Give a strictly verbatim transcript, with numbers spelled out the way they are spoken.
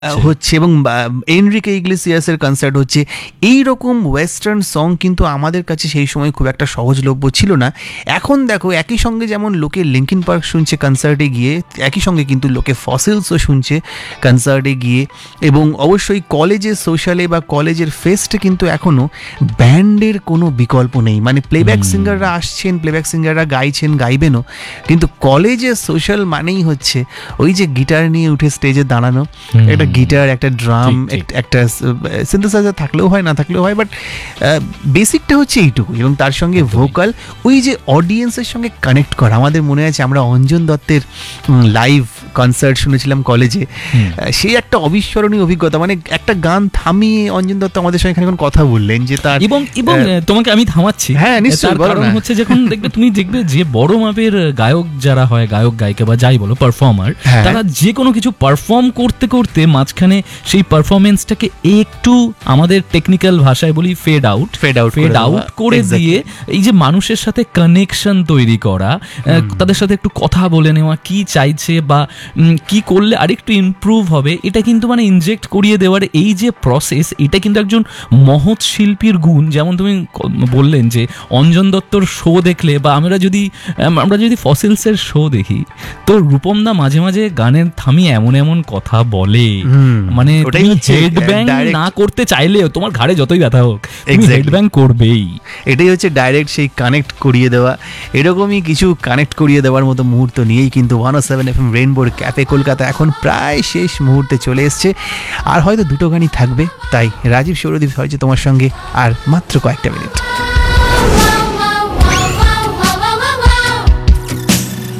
হচ্ছে এবং Enrique ইগলেসিয়াসের concert হচ্ছে। এই রকম ওয়েস্টার্ন সং কিন্তু আমাদের কাছে সেই সময় খুব একটা সহজলভ্য ছিল না। এখন দেখো একই সঙ্গে যেমন লোকে লিঙ্কিন পার্ক শুনছে কনসার্টে গিয়ে, একই সঙ্গে কিন্তু লোকে ফসিলসও শুনছে কনসার্টে গিয়ে। এবং অবশ্যই কলেজের সোশ্যালে বা কলেজের ফেস্টে কিন্তু এখনও ব্যান্ডের কোনো বিকল্প নেই। মানে প্লেব্যাক সিঙ্গাররা আসছেন, প্লেব্যাক সিঙ্গাররা গাইছেন, গাইবেনও, কিন্তু কলেজের সোশ্যাল মানেই হচ্ছে ওই যে গিটার নিয়ে উঠে স্টেজে দাঁড়ানো, একটা গিটার, একটা ড্রাম, একটা সিনথেসাইজার থাকলেও হয়, না থাকলেও হয়, বাট বেসিকটা হচ্ছে এইটুকু। এবং তার সঙ্গে ভোকাল, ওই যে অডিয়েন্সের সঙ্গে কানেক্ট করা। আমাদের মনে আছে আমরা অঞ্জন দত্তের লাইভ কনসার্ট শুনেছিলাম কলেজে, সেই একটা অবিস্মরণীয় অভিজ্ঞতা। মানে একটা গান থামিয়ে অঞ্জন দত্ত আমাদের সঙ্গে এখন কথা বললেন যে তার, এবং এবং তোমাকে আমি থামাচ্ছি, হ্যাঁ নিশ্চয়ই, কারণ হচ্ছে যখন দেখবে তুমি দেখবে যে বড় মাপের গায়ক যারা হয়, গায়ক গায়িকা বা যাই বলো পারফর্মার, তারা যে কোনো কিছু পারফর্ম করতে করতে মাঝখানে সেই পারফরমেন্সটাকে একটু আমাদের টেকনিক্যাল ভাষায় বলি fade out fade out fade out করে দিয়ে এই যে মানুষের সাথে কানেকশন তৈরি করা, তাদের সাথে একটু কথা বলে নেওয়া, কি চাইছে বা কি করলে আরেকটু ইমপ্রুভ হবে, এটা কিন্তু মানে ইনজেক্ট করিয়ে দেওয়ার এই যে প্রসেস, এটা কিন্তু একজন মহৎ শিল্পীর গুণ। যেমন তুমি বললেন যে অঞ্জন দত্তর শো দেখলে, বা আমরা যদি আমরা যদি ফসিলসের শো দেখি, তো রূপম দা মাঝে মাঝে গানের থামিয়ে এমন এমন কথা বলে, মানে তুমি হেড ব্যাং না করতে চাইলেও তোমার ঘাড়ে যতই ব্যথা হোক তুমি হেড ব্যাং করবেই। এটাই হচ্ছে ডাইরেক্ট সেই কানেক্ট করিয়ে দেওয়া। এরকমই কিছু কানেক্ট করিয়ে দেওয়ার মতো মুহূর্ত নিয়েই কিন্তু ওয়ান ও seven F M রেইনবোর cafe Kolkata এখন প্রায় শেষ মুহূর্তে চলে এসছে। আর হয়তো দুটো গানই থাকবে, তাই রাজীব সৌরদীপ হয়েছে তোমার সঙ্গে আর মাত্র কয়েকটা মিনিট।